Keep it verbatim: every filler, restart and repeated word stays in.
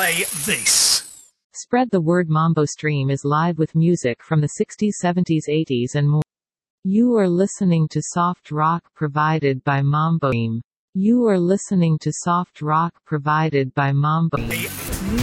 play this. Spread the word. Mambo Stream is live with music from the sixties, seventies, eighties and more. You are listening to soft rock provided by Mambo Stream. You are listening to soft rock provided by Mambo Stream.